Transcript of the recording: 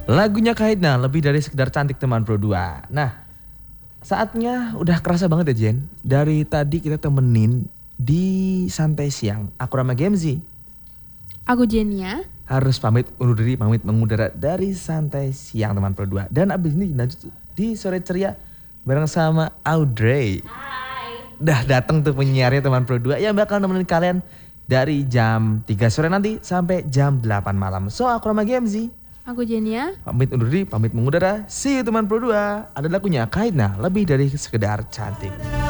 Lagunya Kahitna, lebih dari sekedar cantik teman Pro 2. Nah, saatnya udah kerasa banget ya Jen. Dari tadi kita temenin di santai siang. Aku Rama Gemzi. Aku Jenia. Harus pamit undur diri, pamit mengudara dari santai siang teman Pro 2. Dan abis ini lanjut di sore ceria bareng sama Audrey. Hai. Dah datang tuh penyiarnya teman Pro 2 yang bakal nemenin kalian dari jam 3 sore nanti sampai jam 8 malam. So aku Rama Gemzi. Aku Jenia. Pamit undur diri, pamit mengudara. See you teman Pro 2. Ada lagunya Kahitna, lebih dari sekedar cantik.